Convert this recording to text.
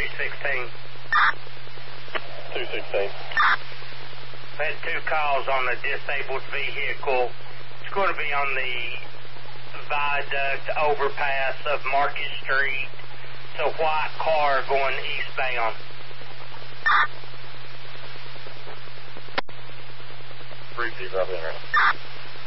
216. 216. We had 2 calls on a disabled vehicle. It's going to be on the viaduct overpass of Market Street. It's a white car going eastbound. Briefly, probably.